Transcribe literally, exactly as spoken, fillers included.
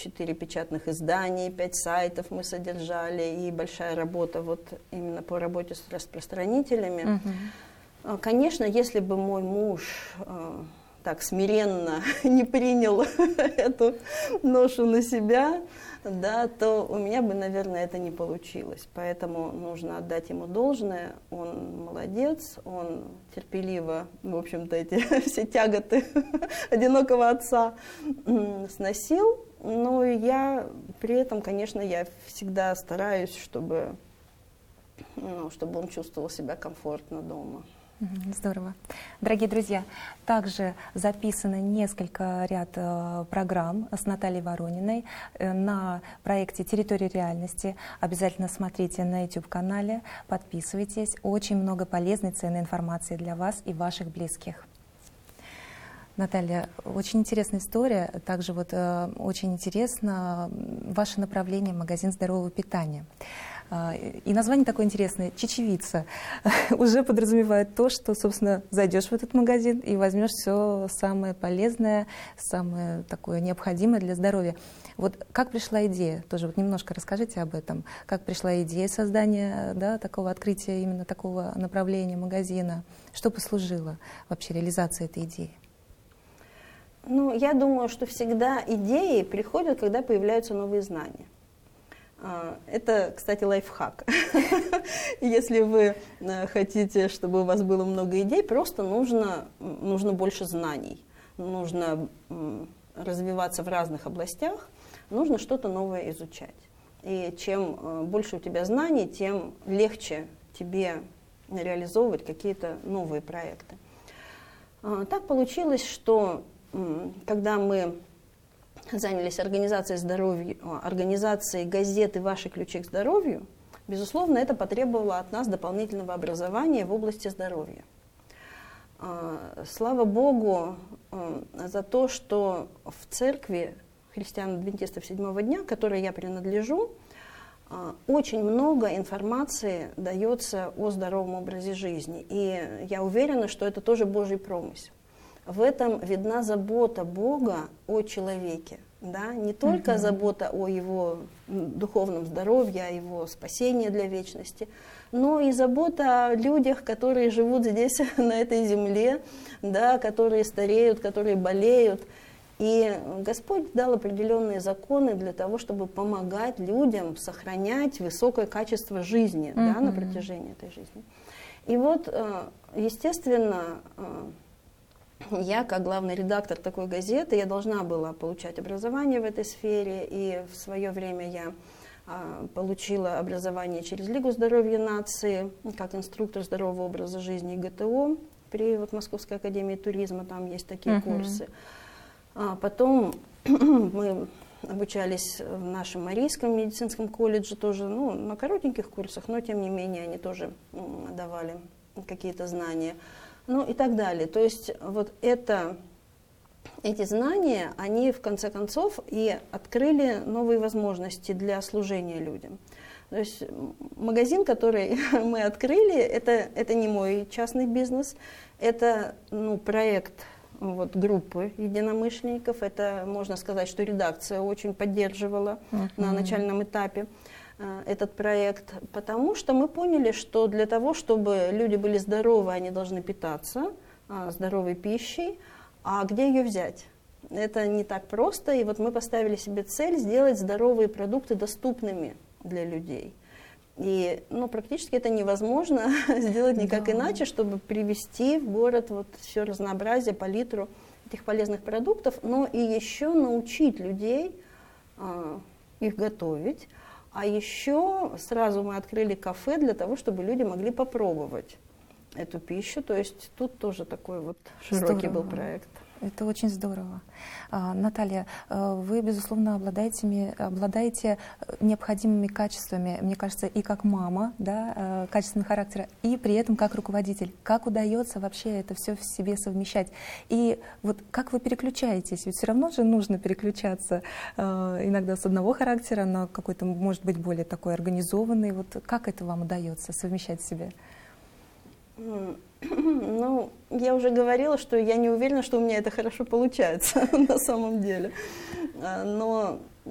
четыре печатных издания, пять сайтов мы содержали, и большая работа вот именно по работе с распространителями. Uh-huh. Конечно, если бы мой муж так смиренно не принял эту ношу на себя, да, то у меня бы, наверное, это не получилось. Поэтому нужно отдать ему должное. Он молодец, он терпеливо, в общем-то, эти все тяготы одинокого отца сносил. Но я при этом, конечно, я всегда стараюсь, чтобы, ну, чтобы он чувствовал себя комфортно дома. Здорово. Дорогие друзья, также записано несколько ряд э, программ с Натальей Ворониной э, на проекте «Территория реальности». Обязательно смотрите на ютуб-канале, подписывайтесь. Очень много полезной, ценной информации для вас и ваших близких. Наталья, очень интересная история. Также вот э, очень интересно ваше направление «Магазин здорового питания». И название такое интересное — «Чечевица». Уже подразумевает то, что, собственно, зайдешь в этот магазин и возьмешь все самое полезное, самое такое необходимое для здоровья. Вот как пришла идея? Тоже вот немножко расскажите об этом. Как пришла идея создания, да, такого открытия именно такого направления магазина? Что послужило вообще реализации этой идеи? Ну, я думаю, что всегда идеи приходят, когда появляются новые знания. Это, кстати, лайфхак. Если вы хотите, чтобы у вас было много идей, просто нужно, нужно больше знаний. Нужно развиваться в разных областях, нужно что-то новое изучать. И чем больше у тебя знаний, тем легче тебе реализовывать какие-то новые проекты. Так получилось, что когда мы занялись организацией здоровья, организацией газеты «Ваши ключи к здоровью», безусловно, это потребовало от нас дополнительного образования в области здоровья. Слава Богу за то, что в церкви христиан-адвентистов седьмого дня, к которой я принадлежу, очень много информации дается о здоровом образе жизни. И я уверена, что это тоже Божий промысел. В этом видна забота Бога о человеке. Да? Не только uh-huh. забота о его духовном здоровье, о его спасении для вечности, но и забота о людях, которые живут здесь, на этой земле, да, которые стареют, которые болеют. И Господь дал определенные законы для того, чтобы помогать людям сохранять высокое качество жизни uh-huh. да, на протяжении этой жизни. И вот, естественно, я, как главный редактор такой газеты, я должна была получать образование в этой сфере, и в свое время я а, получила образование через Лигу здоровья нации, как инструктор здорового образа жизни и ГТО при вот, Московской академии туризма, там есть такие uh-huh. курсы. А потом мы обучались в нашем Марийском медицинском колледже тоже, ну, на коротеньких курсах, но тем не менее они тоже давали какие-то знания. Ну и так далее. То есть вот это, эти знания, они в конце концов и открыли новые возможности для служения людям. То есть магазин, который мы открыли, это, это не мой частный бизнес, это ну, проект вот, группы единомышленников. Это, можно сказать, что редакция очень поддерживала uh-huh. на начальном этапе этот проект, потому что мы поняли, что для того, чтобы люди были здоровы, они должны питаться а, здоровой пищей, а где ее взять? Это не так просто, и вот мы поставили себе цель сделать здоровые продукты доступными для людей. И ну, практически это невозможно сделать никак да. иначе, чтобы привести в город вот все разнообразие, палитру этих полезных продуктов, но и еще научить людей а, их готовить. А еще сразу мы открыли кафе для того, чтобы люди могли попробовать эту пищу. То есть тут тоже такой вот широкий здорово. Был проект. Это очень здорово. А, Наталья, вы, безусловно, обладаете, обладаете необходимыми качествами, мне кажется, и как мама, да, качественного характера, и при этом как руководитель. Как удается вообще это все в себе совмещать? И вот как вы переключаетесь? Ведь все равно же нужно переключаться иногда с одного характера на какой-то, может быть, более такой организованный. Вот как это вам удается совмещать в себе? Ну, я уже говорила, что я не уверена, что у меня это хорошо получается на самом деле. Но